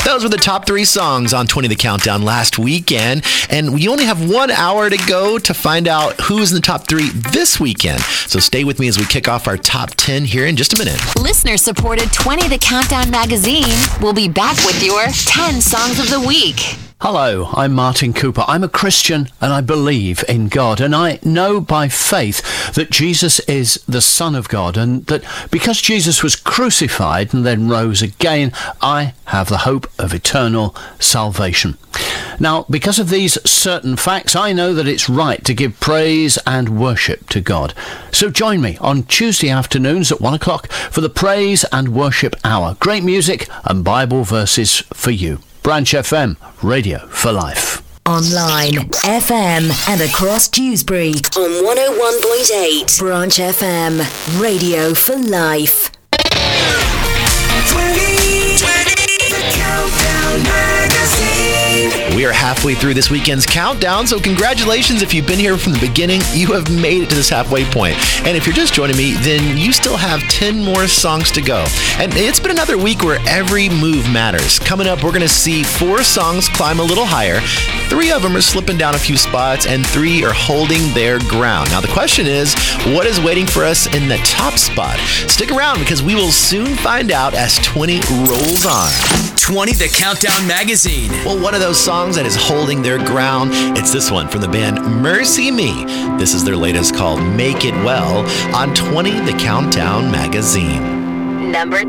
Those were the top 3 songs on 20 The Countdown last weekend, and you only have 1 hour to go to find out who's in the top 3 this weekend. So stay with me as we kick off our top 10 here in just a minute. Listener-supported 20 The Countdown magazine will be back with your 10 songs of the week. Hello, I'm Martin Cooper. I'm a Christian and I believe in God, and I know by faith that Jesus is the Son of God, and that because Jesus was crucified and then rose again, I have the hope of eternal salvation. Now, because of these certain facts, I know that it's right to give praise and worship to God. So join me on Tuesday afternoons at 1 o'clock for the Praise and Worship Hour. Great music and Bible verses for you. Branch FM, Radio for Life. Online, FM, and across Dewsbury on 101.8. Branch FM, Radio for Life. 20, the Countdown Magazine. We are halfway through this weekend's countdown, so congratulations if you've been here from the beginning. You have made it to this halfway point. And if you're just joining me, then you still have 10 more songs to go. And it's been another week where every move matters. Coming up, we're going to see 4 songs climb a little higher. 3 of them are slipping down a few spots, and 3 are holding their ground. Now, the question is, what is waiting for us in the top spot? Stick around because we will soon find out as 20 rolls on. 20 The Countdown Magazine. Well, one of those songs that is holding their ground, it's this one from the band Mercy Me. This is their latest called Make It Well on 20 The Countdown Magazine. Number